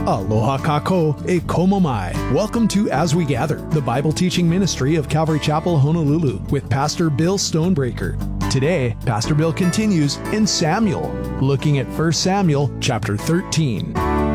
Aloha kako e komo mai. Welcome to As We Gather, the Bible teaching ministry of Calvary Chapel, Honolulu, with Pastor Bill Stonebreaker. Today, Pastor Bill continues in Samuel, looking at 1 Samuel chapter 13.